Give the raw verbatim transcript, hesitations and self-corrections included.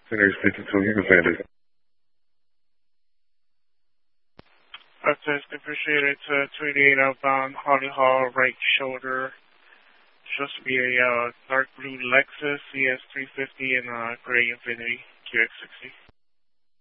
Center fifty-two, you can send it. Access appreciated. It's uh, twenty-eight outbound, Holly Hall, right shoulder. Supposed to be a uh, dark blue Lexus C S three fifty and uh, gray Infiniti Q X sixty.